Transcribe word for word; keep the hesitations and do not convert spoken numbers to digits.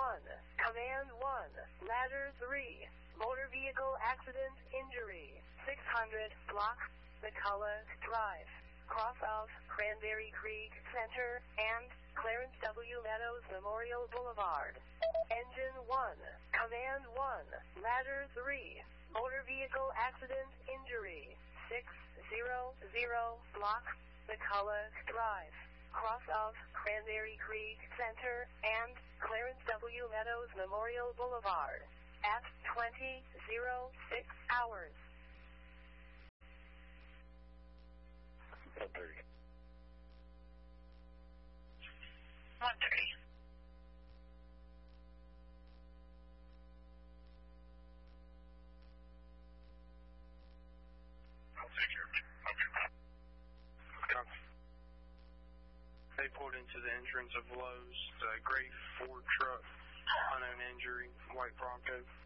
one, Command one, Ladder three, Motor Vehicle Accident Injury, six hundred, block, McCullough Drive, cross of Cranberry Creek Center, and Clarence W. Meadows Memorial Boulevard. Engine one, Command one, Ladder three, Motor Vehicle Accident Injury, six hundred, block, McCullough Drive, cross of Cranberry Creek Center, and Clarence W. Meadows Memorial Boulevard, at twenty oh six hours. one thirty. one thirty. I'll take care of it. Okay. Copy. They pulled into the entrance of Lowe's, the gray Ford truck, unknown injury, white Bronco.